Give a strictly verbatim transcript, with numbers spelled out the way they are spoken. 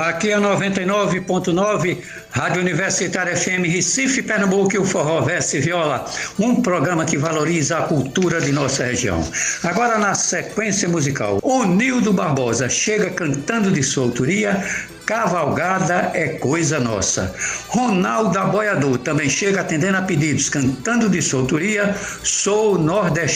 Aqui é noventa e nove ponto nove, Rádio Universitária F M Recife, Pernambuco, e o Forró Verso e Viola, um programa que valoriza a cultura de nossa região. Agora, na sequência musical, Onildo Barbosa chega cantando de sua autoria, Cavalgada é Coisa Nossa. Ronaldo Aboiador também chega atendendo a pedidos, cantando de sua autoria, Sou Nordestino.